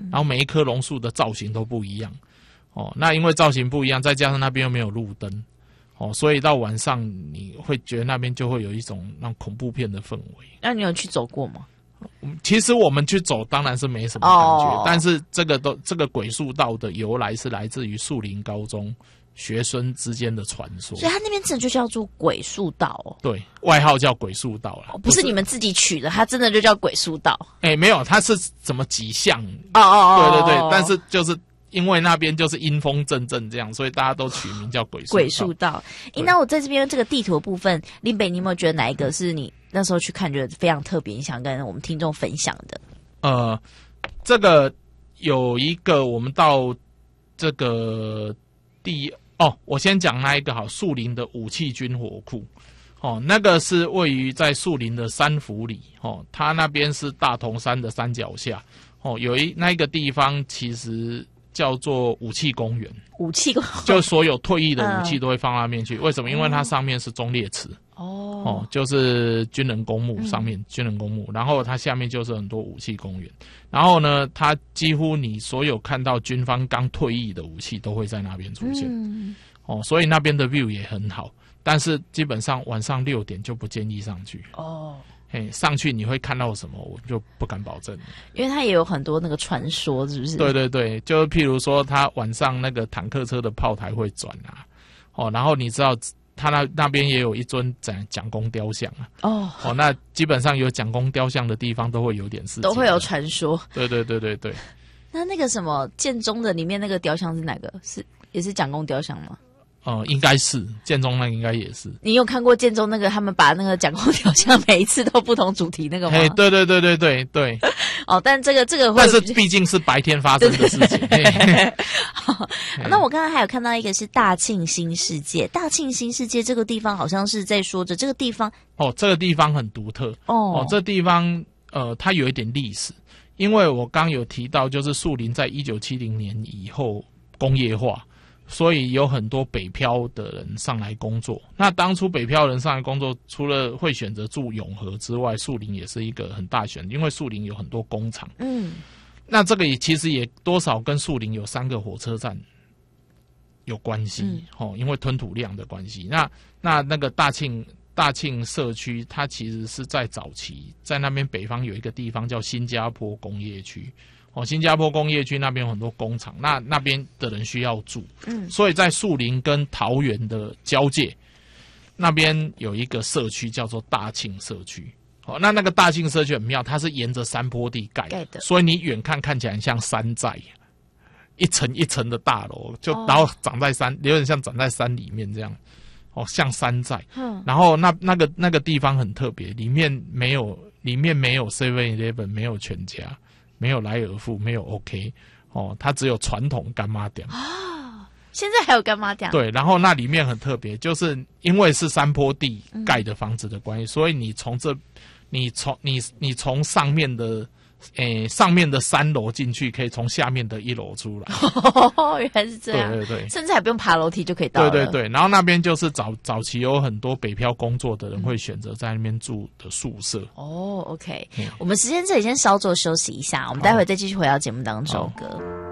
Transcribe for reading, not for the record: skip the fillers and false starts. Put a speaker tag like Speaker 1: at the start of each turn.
Speaker 1: 然后每一棵榕树的造型都不一样。那因为造型不一样，再加上那边又没有路灯，所以到晚上你会觉得那边就会有一种那种恐怖片的氛围。
Speaker 2: 那你有去走过吗？
Speaker 1: 其实我们去走当然是没什么感觉，但是这个鬼树道的由来是来自于树林高中学生之间的传说，
Speaker 2: 所以它那边真的就叫做鬼树道哦。
Speaker 1: 对，外号叫鬼树道啦，
Speaker 2: 不是你们自己取的，它真的就叫鬼树道。
Speaker 1: 没有，它是怎么几项？
Speaker 2: 对
Speaker 1: 对，但是就是因为那边就是阴风阵阵这样，所以大家都取名叫鬼树道。
Speaker 2: 那我在这边这个地图的部分，林北，你有没有觉得哪一个是你那时候去看觉得非常特别，你想跟我们听众分享的？
Speaker 1: 这个有一个我们到这个我先讲那一个好，树林的武器军火库。那个是位于在树林的山府里，它那边是大同山的山脚下，有那一个地方其实叫做武器公园。
Speaker 2: 武器公园
Speaker 1: 就所有退役的武器都会放那边去。为什么？因为它上面是忠烈祠。就是军人公墓上面，军人公墓，然后它下面就是很多武器公园。然后呢，它几乎你所有看到军方刚退役的武器都会在那边出现。所以那边的 view 也很好，但是基本上晚上6点就不建议上去。上去你会看到什么，我就不敢保证。
Speaker 2: 因为它也有很多那个传说，是不是？
Speaker 1: 对，就譬如说，它晚上那个坦克车的炮台会转啊，然后你知道。他那边也有一尊蒋公雕像啊。那基本上有蒋公雕像的地方都会有点事情，
Speaker 2: 都会有传说。
Speaker 1: 对。
Speaker 2: 那个什么建中的里面那个雕像是哪个？也是蒋公雕像吗？
Speaker 1: 应该是建中那个应该也是。
Speaker 2: 你有看过建中那个他们把那个蒋公雕像每一次都不同主题那个吗？
Speaker 1: 对。
Speaker 2: 但这个会，
Speaker 1: 但是毕竟是白天发生的事情。
Speaker 2: 那我刚才还有看到一个是大庆新世界。大庆新世界这个地方好像是在说着这个地方
Speaker 1: 这个地方很独特这地方它有一点历史，因为我刚有提到，就是树林在1970年以后工业化。所以有很多北漂的人上来工作。那当初北漂人上来工作，除了会选择住永和之外，树林也是一个很大选择，因为树林有很多工厂。那这个其实也多少跟树林有3个火车站有关系。因为吞吐量的关系。那个大庆社区，它其实是在早期，在那边北方有一个地方叫新加坡工业区。新加坡工业区那边有很多工厂，那边的人需要住，所以在树林跟桃园的交界，那边有一个社区叫做大庆社区。那个大庆社区很妙，它是沿着山坡地盖的，所以你远看起来很像山寨，一层一层的大楼，然后长在山，有点像长在山里面这样，像山寨。然后那个地方很特别，里面没有 7-Eleven， 没有全家。没有莱尔富，没有 OK， 它只有传统干妈店。
Speaker 2: 现在还有干妈店？对，
Speaker 1: 然后那里面很特别，就是因为是山坡地盖的房子的关系，所以你从上面的3楼进去，可以从下面的1楼出来。
Speaker 2: 原来是这样。
Speaker 1: 对，
Speaker 2: 甚至还不用爬楼梯就可以到了。
Speaker 1: 对，然后那边就是早期有很多北漂工作的人会选择在那边住的宿舍。
Speaker 2: OK，我们时间这里先稍作休息一下，我们待会再继续回到节目当中。歌。